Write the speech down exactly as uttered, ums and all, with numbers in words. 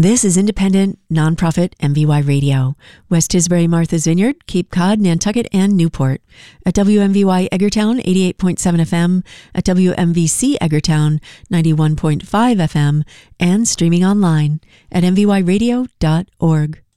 This is independent, nonprofit M V Y Radio. West Tisbury, Martha's Vineyard, Cape Cod, Nantucket, and Newport. At W M V Y Edgartown, eighty-eight point seven F M. At W M V C Edgartown, ninety-one point five F M. And streaming online at m v y radio dot org.